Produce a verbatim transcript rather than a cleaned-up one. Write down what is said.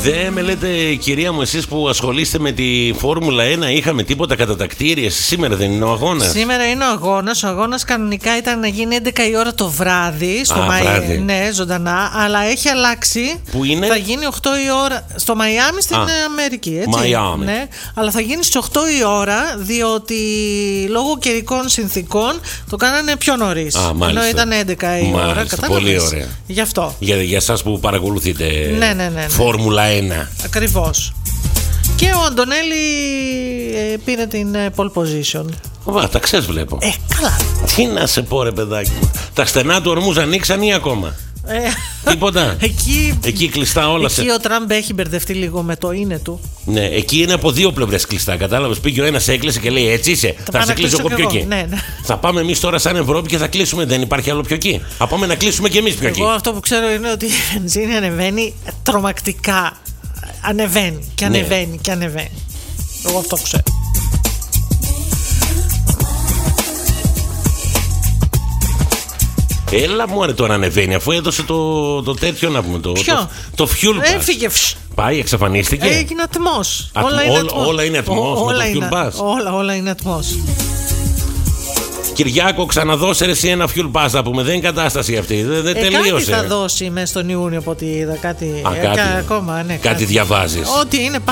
Δεν με λέτε, κυρία μου, εσείς που ασχολείστε με τη Φόρμουλα ένα, είχαμε τίποτα κατά τα κτίρια? Σήμερα δεν είναι ο αγώνας? Σήμερα είναι ο αγώνας. Ο αγώνας κανονικά ήταν να γίνει έντεκα η ώρα το βράδυ στο Α, Μαϊ... βράδυ. Ναι, ζωντανά, αλλά έχει αλλάξει. Πού είναι? Θα γίνει οκτώ η ώρα στο Μαϊάμι στην Α, Αμερική, έτσι. Μαϊάμι. Ναι, αλλά θα γίνει στις οκτώ η ώρα, διότι λόγω καιρικών συνθήκων το κάνανε πιο νωρίς. Α, ενώ ήταν έντεκα η μάλιστα, ώρα. Κατάλαβες? πολύ ωραία. Γι' αυτό. Για, για εσάς που παρακολουθείτε Ναι, ναι, ναι, ναι. Φόρμουλα ένα. Ακριβώς. Και ο Αντωνέλη ε, πήρε την ε, pole position. Βα, τα ξέρεις βλέπω. Ε, καλά. Τι να σε πω ρε παιδάκι μου. Τα στενά του ορμούς ανοίξαν ή ακόμα? Ε, Τίποτα. Εκεί, Εκεί κλειστά όλα. εκεί σε... ο Τραμπ έχει μπερδευτεί λίγο με το είναι του. Ναι, εκεί είναι από δύο πλευρές κλειστά. Κατάλαβες? Πήγε ο ένας, έκλεισε και λέει έτσι είσαι. Θα, θα σε κλείσω εγώ πιο εκεί. Ναι, ναι. Θα πάμε εμείς τώρα σαν Ευρώπη και θα κλείσουμε. Δεν υπάρχει άλλο πιο εκεί. Θα πάμε να κλείσουμε κι εμείς πιο εκεί. Εγώ αυτό που ξέρω είναι ότι η βενζίνη ανεβαίνει τρομακτικά. Ανεβαίνει και ανεβαίνει ναι. και ανεβαίνει. Εγώ αυτό ξέρω. Έλα μου άρε τώρα ανεβαίνει, αφού έδωσε το, το τέτοιο να πούμε. Το, Ποιο? το, το fuel pass. Έφυγε. Πάει, εξαφανίστηκε. Έγινε ατμός. Ατμ, όλα, είναι ό, ατμός. όλα είναι ατμός. Ό, με όλα, το είναι, fuel pass. όλα, όλα είναι ατμός. Κυριάκο, ξαναδώσε ρε εσύ ένα fuel pass να πούμε. Δεν είναι κατάσταση αυτή. Δεν, δεν ε, τελείωσε. Κάτι θα δώσει μέσα στον Ιούνιο από ό,τι είδα. Κάτι, Α, ε, κάτι, κα, ακόμα, ναι, κάτι, κάτι διαβάζεις. Ό,τι είναι